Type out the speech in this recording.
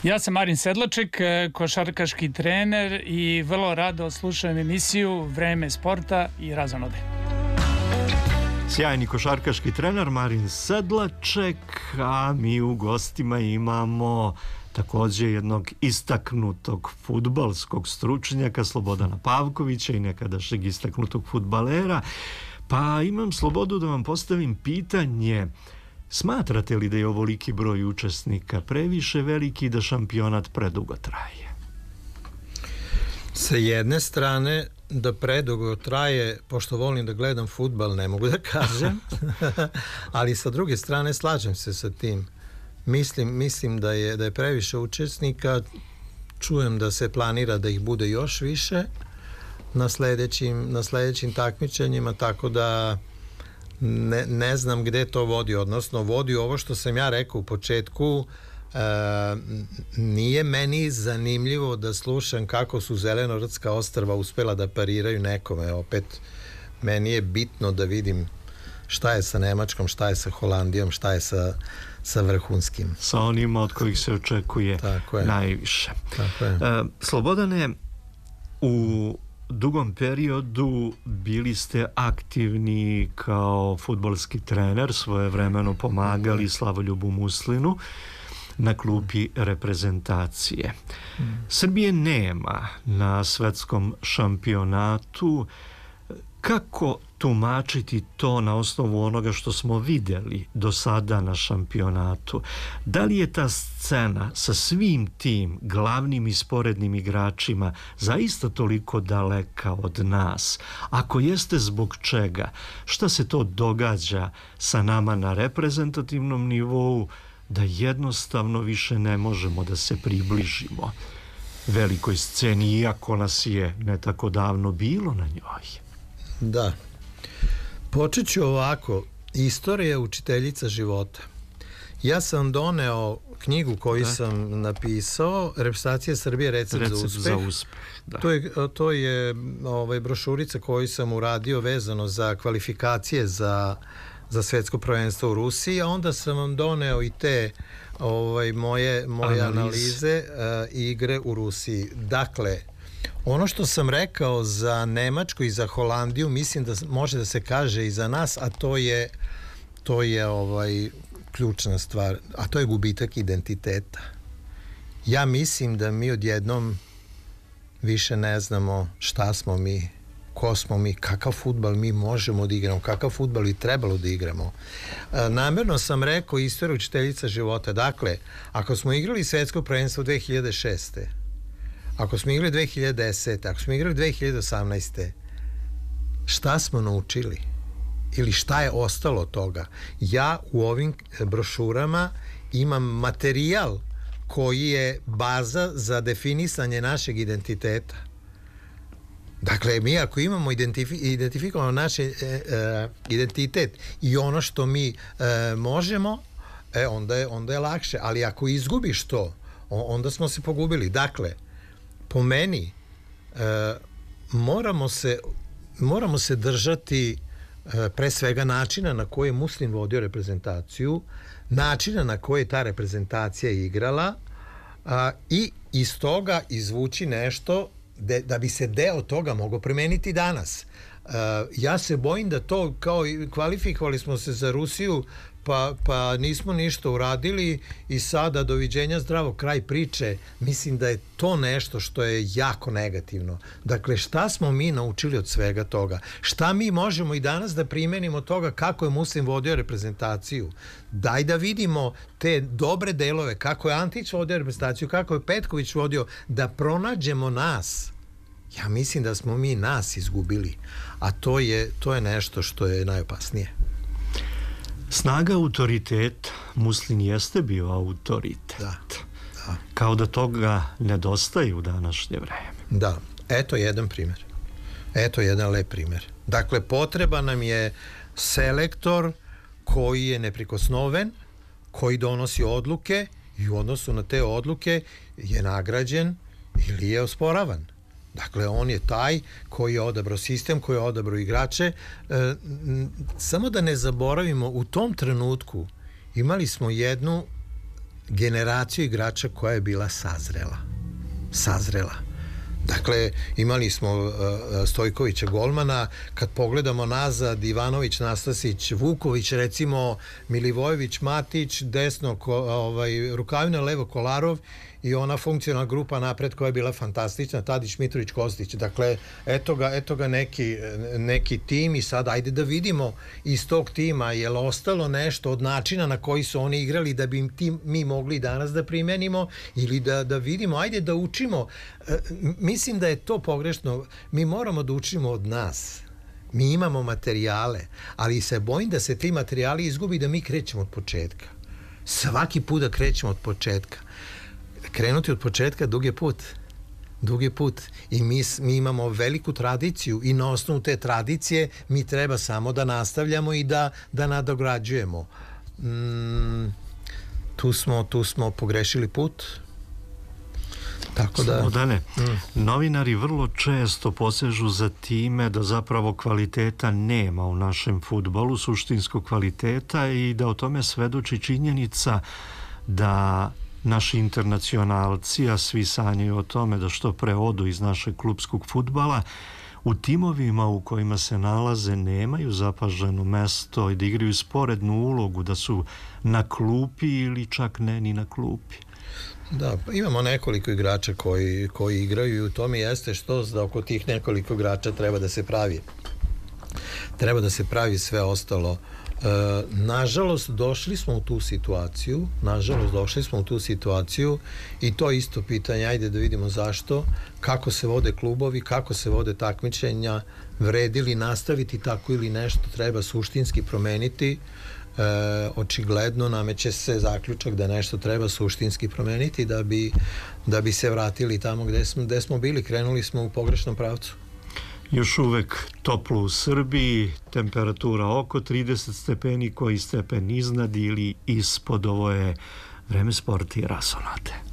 Ja sam Marin Sedlaček, košarkaški trener i vrlo rado slušam emisiju Vreme sporta i Razonode. Sjajni košarkaški trener Marin Sedlaček, a mi u gostima imamo također jednog istaknutog fudbalskog stručnjaka Slobodana Pavkovića i nekadašnjeg istaknutog fudbalera. Pa imam slobodu da vam postavim pitanje: smatrate li da je ovoliki broj učesnika previše veliki, da šampionat predugo traje? Sa jedne strane, da predugo traje, pošto volim da gledam fudbal, ne mogu da kažem, ali sa druge strane slažem se sa tim. Mislim da je previše učesnika. Čujem da se planira da ih bude još više na sledećim takmičenjima, tako da ne znam gde to vodi, odnosno vodi ovo što sam ja rekao u početku. Nije meni zanimljivo da slušam kako su Zelenorodska ostrva uspela da pariraju nekome. Opet, meni je bitno da vidim šta je sa Nemačkom, šta je sa Holandijom, šta je sa vrhunskim. Sa onima od kojih se očekuje najviše. Tako je. Slobodane, u dugom periodu bili ste aktivni kao fudbalski trener, svojevremeno pomagali Slavoljubu Muslinu na klupi reprezentacije. Srbije nema na svetskom šampionatu. Kako tumačiti to na osnovu onoga što smo vidjeli do sada na šampionatu? Da li je ta scena sa svim tim glavnim i sporednim igračima zaista toliko daleka od nas? Ako jeste, zbog čega? Šta se to događa sa nama na reprezentativnom nivou da jednostavno više ne možemo da se približimo velikoj sceni, iako nas je ne tako davno bilo na njoj? Da. Počet ću ovako. Istorija je učiteljica života. Ja sam doneo knjigu koju sam napisao, Reprezentacija Srbije, recept za uspeh. Da. To je brošurica koju sam uradio vezano za kvalifikacije za svetsko prvenstvo u Rusiji, a onda sam vam doneo i te moje analize igre u Rusiji. Dakle, ono što sam rekao za Nemačku i za Holandiju, mislim da može da se kaže i za nas, a to je ključna stvar, a to je gubitak identiteta. Ja mislim da mi odjednom više ne znamo šta smo mi, ko smo mi, kakav fudbal mi možemo da igramo, kakav fudbal i trebalo da igramo. Namjerno sam rekao istorija učiteljica života. Dakle, ako smo igrali svetsko prvenstvo 2006. Ako smo igrali 2010. Ako smo igrali 2018. Šta smo naučili? Ili šta je ostalo od toga? Ja u ovim brošurama imam materijal koji je baza za definisanje našeg identiteta. Dakle, mi ako imamo identifikovano naš identitet i ono što mi možemo, onda je lakše. Ali ako izgubiš to, onda smo se pogubili. Dakle, po meni moramo se držati pre svega načina na koji je Muslin vodio reprezentaciju, načina na koji je ta reprezentacija igrala i iz toga izvući nešto da bi se deo toga mogao primeniti danas. Ja se bojim da to, kao kvalifikovali smo se za Rusiju, pa nismo ništa uradili i sada doviđenja, zdravo, kraj priče. Mislim da je to nešto što je jako negativno. Dakle, šta smo mi naučili od svega toga? Šta mi možemo i danas da primenimo toga kako je Muslin vodio reprezentaciju? Daj da vidimo te dobre delove, kako je Antić vodio reprezentaciju, kako je Petković vodio, da pronađemo nas. Ja mislim da smo mi nas izgubili, a to je nešto što je najopasnije. Snaga autoriteta. Muslin jeste bio autoritet. Da. Kao da toga nedostaje u današnje vreme. Da. Eto jedan primjer. Eto jedan lep primjer. Dakle, potreba nam je selektor koji je neprikosnoven, koji donosi odluke i u odnosu na te odluke je nagrađen ili je osporavan. Dakle, on je taj koji je odabrao sistem, koji je odabrao igrače. Samo da ne zaboravimo, u tom trenutku imali smo generaciju igrača koja je bila sazrela. Dakle, imali smo Stojkovića golmana, kad pogledamo nazad, Ivanović, Nastasić, Vuković, recimo Milivojević, Matić, desno Rukavina, levo Kolarov i ona funkcionalna grupa napred koja je bila fantastična, Tadić, Mitrović, Kostić. Dakle, eto ga neki tim i sad ajde da vidimo iz tog tima je li ostalo nešto od načina na koji su oni igrali da bi mi mogli danas da primenimo ili da vidimo, ajde da učimo. Mislim da je to pogrešno. Mi moramo da učimo od nas. Mi imamo materijale, ali se bojim da se ti materijali izgubi da mi krećemo od početka. Svaki put da krećemo od početka. Krenuti od početka dug je put i mi imamo veliku tradiciju i na osnovu te tradicije mi treba samo da nastavljamo i da nadograđujemo. Tu smo pogrešili put. Tako da... Slobodane, novinari vrlo često posežu za time da zapravo kvaliteta nema u našem fudbalu, suštinskog kvaliteta, i da o tome svedoči činjenica da naši internacionalci, a svi sanjaju o tome da što pre odu iz našeg klupskog fudbala, u timovima u kojima se nalaze nemaju zapaženo mesto i da igraju sporednu ulogu, da su na klupi ili čak ne ni na klupi. Da, imamo nekoliko igrača koji igraju i u tome jeste što da oko tih nekoliko igrača treba da se pravi sve ostalo. Nažalost, došli smo u tu situaciju i to isto pitanje, ajde da vidimo zašto, kako se vode klubovi, kako se vode takmičenja, vredi li nastaviti tako ili nešto treba suštinski promeniti. Očigledno nameće se zaključak da nešto treba suštinski promeniti da bi se vratili tamo gde smo bili. Krenuli smo u pogrešnom pravcu. Još uvek toplo u Srbiji, temperatura oko 30 stepeni, koji stepen iznad ili ispod. Ovo je Vreme sporta i Rasonate.